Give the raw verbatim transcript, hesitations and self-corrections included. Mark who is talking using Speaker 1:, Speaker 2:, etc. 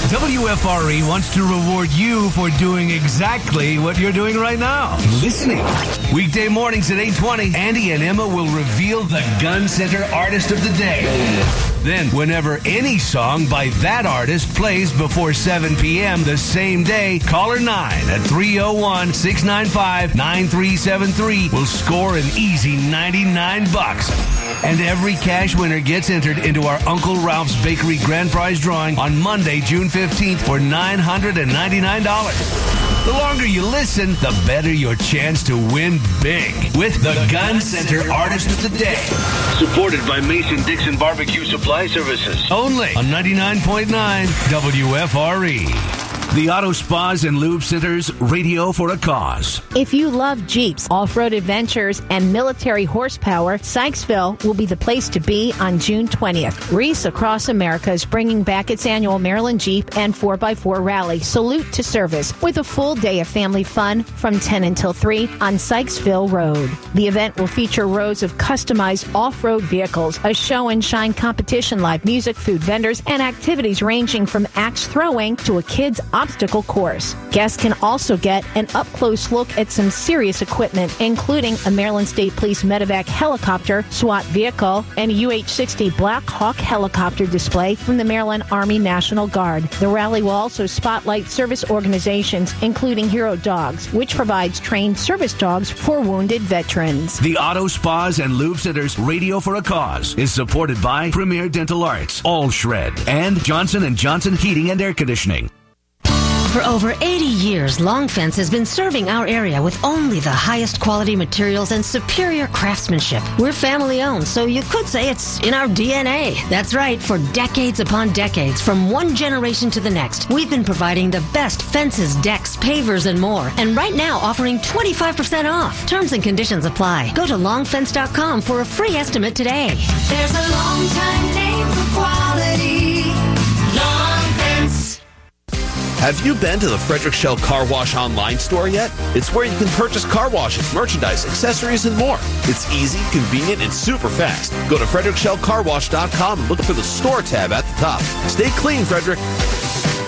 Speaker 1: W F R E wants to reward you for doing exactly what you're doing right now. Listening. Weekday mornings at eight twenty, Andy and Emma will reveal the Gun Center Artist of the Day. Then, whenever any song by that artist plays before seven p.m. the same day, caller nine at three oh one, six nine five, nine three seven three will score an easy ninety-nine bucks. And every cash winner gets entered into our Uncle Ralph's Bakery Grand Prize drawing on Monday, June fifteenth for nine hundred ninety-nine dollars. The longer you listen, the better your chance to win big with the Gun Center Artist of the Day.
Speaker 2: Supported by Mason-Dixon Barbecue Supply Services.
Speaker 1: Only on ninety-nine point nine W F R E. The Auto Spas and Lube Centers, radio for a cause.
Speaker 3: If you love Jeeps, off-road adventures, and military horsepower, Sykesville will be the place to be on June twentieth. Reese Across America is bringing back its annual Maryland Jeep and four by four rally, Salute to Service, with a full day of family fun from ten until three on Sykesville Road. The event will feature rows of customized off-road vehicles, a show and shine competition, live music, food vendors, and activities ranging from axe throwing to a kid's obstacle course. Guests can also get an up-close look at some serious equipment, including a Maryland State Police Medevac helicopter, SWAT vehicle, and a U H sixty Black Hawk helicopter display from the Maryland Army National Guard. The rally will also spotlight service organizations, including Hero Dogs, which provides trained service dogs for wounded veterans.
Speaker 1: The Auto Spas and Lube Centers, radio for a cause, is supported by Premier Dental Arts, All Shred, and Johnson and Johnson Heating and Air Conditioning.
Speaker 4: For over eighty years, Long Fence has been serving our area with only the highest quality materials and superior craftsmanship. We're family owned, so you could say it's in our D N A. That's right, for decades upon decades, from one generation to the next, we've been providing the best fences, decks, pavers, and more. And right now, offering twenty-five percent off. Terms and conditions apply. Go to long fence dot com for a free estimate today.
Speaker 5: There's a long time name for quality. Long Fence.
Speaker 6: Have you been to the Frederick Shell Car Wash online store yet? It's where you can purchase car washes, merchandise, accessories, and more. It's easy, convenient, and super fast. Go to frederick shell car wash dot com and look for the store tab at the top. Stay clean, Frederick.